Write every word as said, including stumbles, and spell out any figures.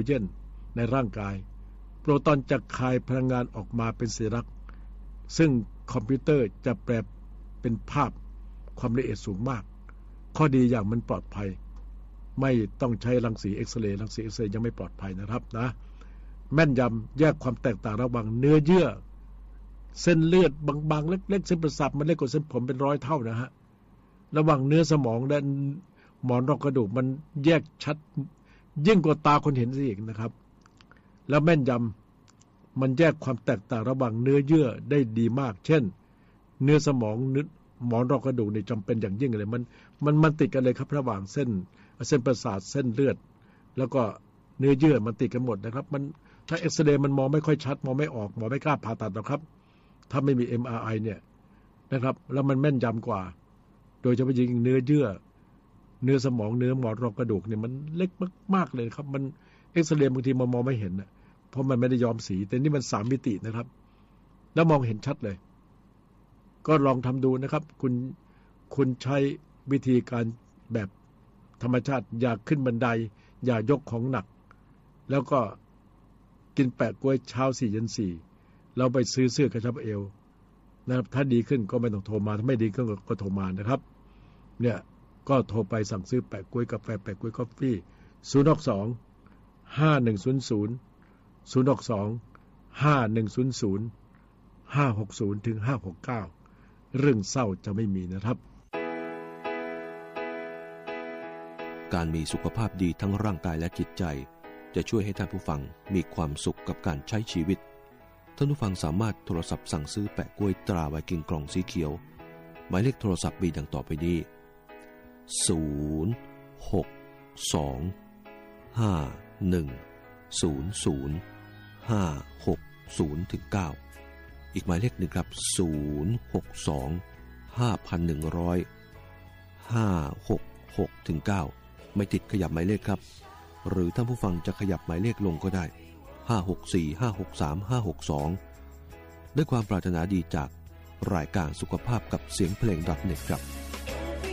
เจนในร่างกายโปรตอนจะคายพลังงานออกมาเป็นสัญลักษณ์ซึ่งคอมพิวเตอร์จะแปลเป็นภาพความละเอียดสูงมากข้อดีอย่างมันปลอดภัยไม่ต้องใช้รังสีเอ็กซเรย์รังสีเอ็กซเรย์ยังไม่ปลอดภัยนะครับนะแม่นยำแยกความแตกต่างระหว่างเนื้อเยื่อเส้นเลือดบางๆเล็กๆเส้นประสาทมันเล็กกว่าเส้นผมเป็นร้อยเท่านะฮะระหว่างเนื้อสมองและหมอนรองกระดูกมันแยกชัดยิ่งกว่าตาคนเห็นซะอีกนะครับแล้วแม่นยำมันแยกความแตกต่างระหว่างเนื้อเยื่อได้ดีมากเช่นเนื้อสมองหมอนรองกระดูกนี่จำเป็นอย่างยิ่งเลยมันมันมันติดกันเลยครับระหว่างเส้นเส้นประสาทเส้นเลือดแล้วก็เนื้อเยื่อมันติดกันหมดนะครับมันถ้าเอ็กซเรย์มันมองไม่ค่อยชัดมองไม่ออกหมอไม่กล้าผ่าตัดหรอกครับถ้าไม่มี เอ็ม อาร์ ไอ เนี่ยนะครับแล้วมันแม่นยำกว่าโดยเฉพาะยิ่งเนื้อเยื่อเนื้อสมองเนื้อหมอนรองกระดูกเนี่ยมันเล็กมากๆเลยครับมันเอ็กซเรย์บางทีมันมองไม่เห็นนะเพราะมันไม่ได้ย้อมสีแต่นี่มันสามมิตินะครับแล้วมองเห็นชัดเลยก็ลองทำดูนะครับคุณคุณใช้วิธีการแบบธรรมชาติอย่าขึ้นบันไดอย่ายกของหนักแล้วก็กินแปะกล้วยเช้าสี่เย็นสี่เราไปซื้อเสื้อกระชับเอวนะครับถ้าดีขึ้นก็ไม่ต้องโทรมาถ้าไม่ดีขึ้นก็โทรมานะครับเนี่ยก็โทรไปสั่งซื้อแปะกล้วยกาแฟแปะกล้วยกาแฟศูนย์ หก สอง ห้า หนึ่ง ศูนย์ ศูนย์ ศูนย์ หก สอง ห้า หนึ่ง ศูนย์ ศูนย์ ห้า หก ศูนย์ ถึง ห้า หก เก้าเรื่องเศร้าจะไม่มีนะครับการมีสุขภาพดีทั้งร่างกายและจิตใจจะช่วยให้ท่านผู้ฟังมีความสุขกับการใช้ชีวิตท่านผู้ฟังสามารถโทรศัพท์สั่งซื้อแปะกล้วยตราไวกิ้งกล่องสีเขียวหมายเลขโทรศัพท์มีดังต่อไปนี้ศูนย์ หก สอง ห้า หนึ่ง ศูนย์ ศูนย์ ห้า หก ศูนย์ ถึง เก้าอีกหมายเลขหนึ่งครับศูนย์ หก สอง ห้า หนึ่ง ศูนย์ ห้า หก หก ถึง เก้าไม่ติดขยับหมายเลขครับหรือท่านผู้ฟังจะขยับหมายเลขลงก็ได้ห้า หก สี่ ห้า หก สาม ห้า หก สองด้วยความปรารถนาดีจากรายการสุขภาพกับเสียงเพลง .เน็ต ครับ